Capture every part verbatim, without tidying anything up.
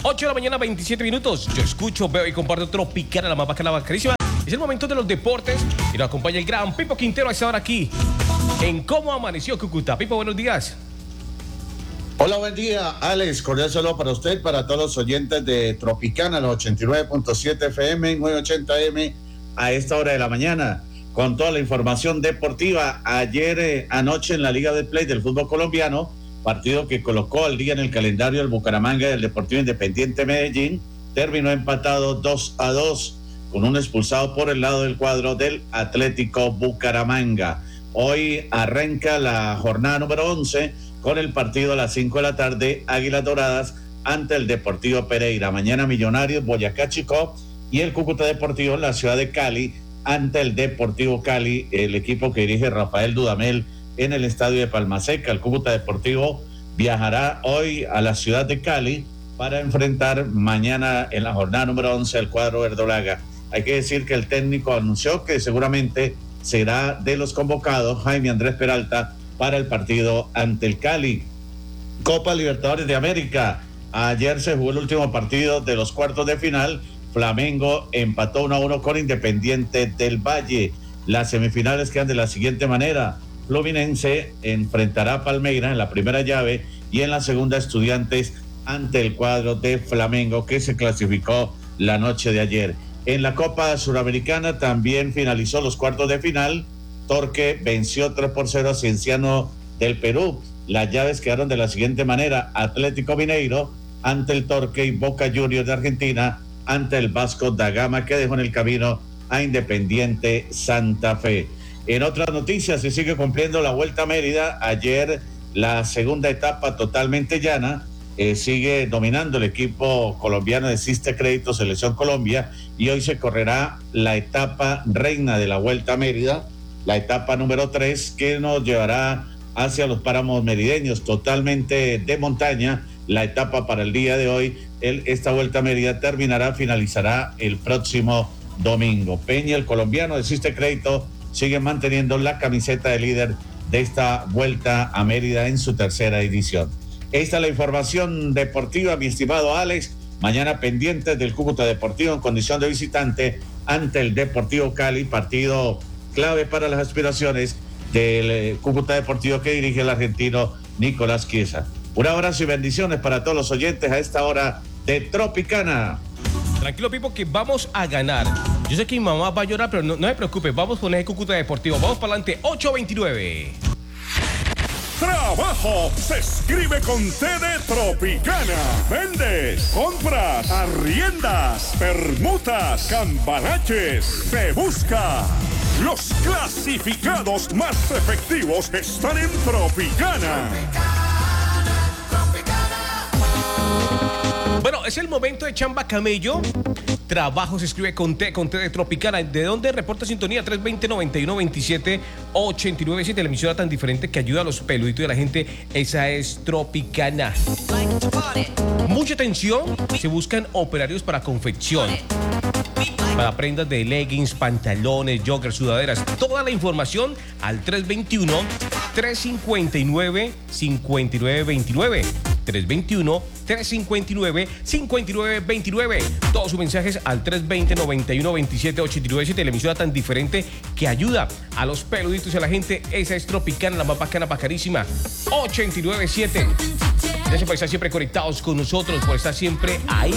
ocho de la mañana, veintisiete minutos. Yo escucho, veo y comparto Tropicana, la más bacana, la bacanísima. Es el momento de los deportes y nos acompaña el gran Pipo Quintero a esta hora aquí en Cómo Amaneció Cúcuta. Pipo, buenos días. Hola, buen día, Alex. Cordial saludo para usted, para todos los oyentes de Tropicana, los ochenta y nueve punto siete F M, nueve ochenta M a esta hora de la mañana, con toda la información deportiva. Ayer, eh, anoche en la Liga de Play del fútbol colombiano, partido que colocó al día en el calendario el Bucaramanga y el Deportivo Independiente Medellín, terminó empatado dos a dos, con un expulsado por el lado del cuadro del Atlético Bucaramanga. Hoy arranca la jornada número once con el partido a las cinco de la tarde, Águilas Doradas ante el Deportivo Pereira. Mañana Millonarios, Boyacá Chicó y el Cúcuta Deportivo en la ciudad de Cali ante el Deportivo Cali, el equipo que dirige Rafael Dudamel en el estadio de Palmaseca. El Cúcuta Deportivo viajará hoy a la ciudad de Cali para enfrentar mañana en la jornada número once al cuadro verdolaga. Hay que decir que el técnico anunció que seguramente será de los convocados Jaime Andrés Peralta para el partido ante el Cali. Copa Libertadores de América. Ayer se jugó el último partido de los cuartos de final. Flamengo empató uno a uno con Independiente del Valle. Las semifinales quedan de la siguiente manera. Fluminense enfrentará a Palmeiras en la primera llave y en la segunda Estudiantes ante el cuadro de Flamengo, que se clasificó la noche de ayer. En la Copa Suramericana también finalizó los cuartos de final. Torque venció tres por cero a Cienciano del Perú. Las llaves quedaron de la siguiente manera: Atlético Mineiro ante el Torque y Boca Juniors de Argentina ante el Vasco da Gama, que dejó en el camino a Independiente Santa Fe. En otras noticias, se sigue cumpliendo la Vuelta a Mérida. Ayer la segunda etapa totalmente llana. Eh, sigue dominando el equipo colombiano de Siste Crédito Selección Colombia, y hoy se correrá la etapa reina de la Vuelta a Mérida, la etapa número tres, que nos llevará hacia los páramos merideños, totalmente de montaña. La etapa para el día de hoy, el, esta Vuelta a Mérida terminará, finalizará el próximo domingo. Peña, el colombiano de Siste Crédito, sigue manteniendo la camiseta de líder de esta Vuelta a Mérida en su tercera edición. Esta es la información deportiva, mi estimado Alex. Mañana pendientes del Cúcuta Deportivo en condición de visitante ante el Deportivo Cali, partido clave para las aspiraciones del Cúcuta Deportivo que dirige el argentino Nicolás Chiesa. Un abrazo y bendiciones para todos los oyentes a esta hora de Tropicana. Tranquilo, Pipo, que vamos a ganar. Yo sé que mi mamá va a llorar, pero no, no me preocupe, vamos con el Cúcuta Deportivo. Vamos para adelante, ocho veintinueve. Trabajo se escribe con T de Tropicana. Vendes, compras, arriendas, permutas, cambalaches. Se busca. Los clasificados más efectivos están en Tropicana. Bueno, es el momento de Chamba Camello. Trabajo se escribe con T, con T de Tropicana. ¿De dónde reporta sintonía? tres veinte, noventa y uno, veintisiete, ochenta y nueve siete. La emisora tan diferente que ayuda a los peluditos de la gente. Esa es Tropicana. Mucha atención. Se buscan operarios para confección, para prendas de leggings, pantalones, joggers, sudaderas. Toda la información al tres veintiuno, trescientos cincuenta y nueve, cincuenta y nueve veintinueve. tres veintiuno, trescientos cincuenta y nueve, cincuenta y nueve veintinueve. Todos sus mensajes al tres veinte, noventa y uno, veintisiete, ochenta y nueve siete. La emisora tan diferente que ayuda a los peluditos y a la gente. Esa es Tropicana, la más bacana, bacanísima. ochenta y nueve siete. Gracias por estar siempre conectados con nosotros, por estar siempre ahí.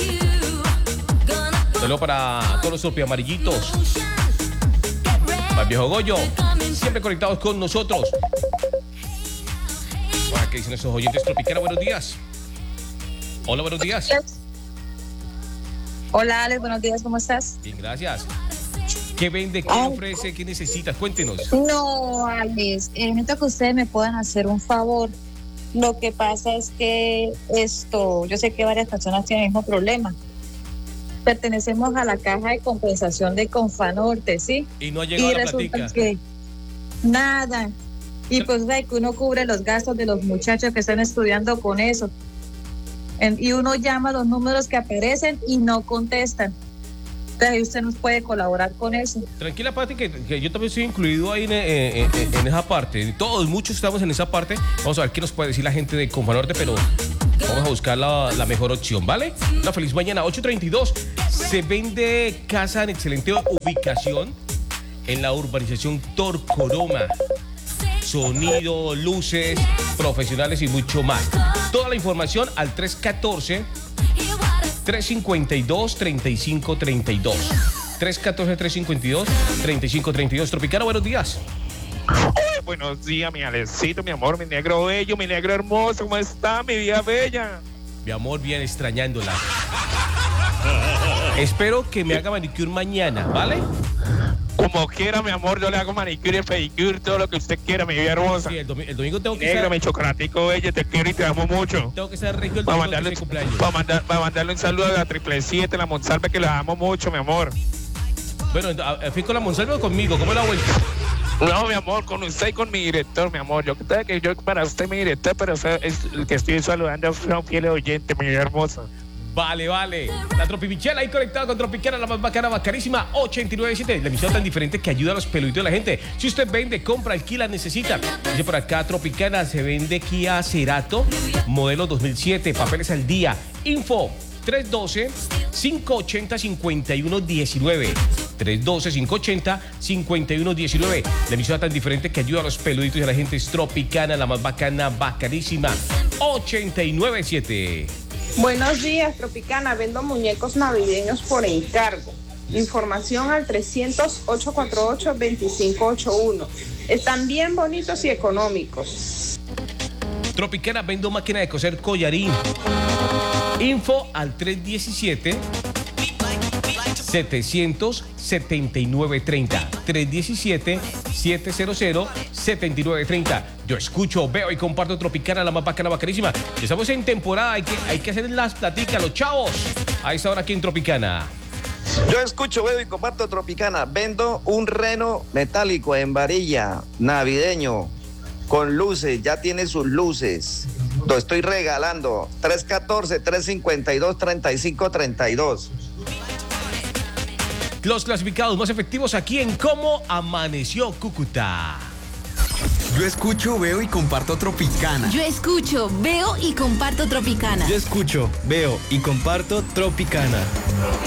Saludos para todos los tropiamarillitos. Para el viejo Goyo, siempre conectados con nosotros. ¿Qué dicen esos oyentes Tropicana? Buenos días. Hola, buenos días. Hola, Alex, buenos días, ¿cómo estás? Bien, gracias. ¿Qué vende? ¿Qué Ay. ofrece? ¿Qué necesitas? Cuéntenos. No, Alex, eh, necesito que ustedes me puedan hacer un favor. Lo que pasa es que esto, yo sé que varias personas tienen el mismo problema. Pertenecemos a la caja de compensación de Confanorte, ¿sí? Y no ha llegado y la resulta platica. que nada. Y pues ve que uno cubre los gastos de los muchachos que están estudiando con eso. En, y uno llama a los números que aparecen y no contestan. Entonces usted nos puede colaborar con eso. Tranquila, Pati, que, que yo también estoy incluido ahí en, en, en, en esa parte. Todos, muchos estamos en esa parte. Vamos a ver qué nos puede decir la gente de Confanorte, pero vamos vamos a buscar la, la mejor opción, ¿vale? Una feliz mañana, ocho treinta y dos. Se vende casa en excelente ubicación en la urbanización Torcoroma. Sonido, luces, profesionales y mucho más. Toda la información al tres uno cuatro, tres cinco dos, tres cinco tres dos. tres uno cuatro, tres cinco dos, tres cinco tres dos. Tropicana, buenos días. Uy, buenos días, mi Alecito, mi amor, mi negro bello, mi negro hermoso. ¿Cómo está, mi vida bella? Mi amor, bien extrañándola. Espero que me haga manicure mañana, ¿vale? Como quiera, mi amor, yo le hago manicure, pedicure, todo lo que usted quiera, mi vida hermosa. Sí, el, domi el domingo tengo que Negro, estar... mi chocolatico bello, te quiero y te amo mucho. Tengo que estar regio el Va a domingo mandarle, de cumpleaños. va a mandar, va a mandarle un saludo a la triple siete, la Monsalve, que la amo mucho, mi amor. Bueno, ¿fui con la Monsalve o conmigo? ¿Cómo es la vuelta? No, mi amor, con usted y con mi director, mi amor. Yo creo que yo para usted mi director, pero es el que estoy saludando es un fiel oyente, mi vida hermosa. Vale, vale. La Tropipichela ahí conectada con Tropicana, la más bacana, bacanísima, ochenta y nueve punto siete. La emisión tan diferente que ayuda a los peluditos de la gente. Si usted vende, compra, alquila, necesita. Dice por acá, Tropicana, se vende Kia Cerato, modelo dos mil siete, papeles al día. Info, tres uno dos, cinco ocho cero, cinco uno uno nueve. tres uno dos, cinco ocho cero, cinco uno uno nueve. La emisión tan diferente que ayuda a los peluditos de la gente es Tropicana, la más bacana, bacanísima, ochenta y nueve punto siete. Buenos días, Tropicana. Vendo muñecos navideños por encargo. Información al trescientos, ochocientos cuarenta y ocho, veinticinco ochenta y uno. Están bien bonitos y económicos. Tropicana, vendo máquina de coser collarín. Info al tres uno siete, setecientos setenta y nueve treinta. tres uno siete, setecientos setenta y nueve treinta. Yo escucho, veo y comparto Tropicana, la más bacana, bacanísima. Estamos en temporada, hay que, hay que hacer las platicas, los chavos. A esta hora aquí en Tropicana. Yo escucho, veo y comparto Tropicana. Vendo un reno metálico en varilla, navideño, con luces, ya tiene sus luces. Lo estoy regalando. tres uno cuatro, tres cinco dos, tres cinco tres dos. Los clasificados más efectivos aquí en Cómo Amaneció Cúcuta. Yo escucho, veo y comparto Tropicana. Yo escucho, veo y comparto Tropicana. Yo escucho, veo y comparto Tropicana.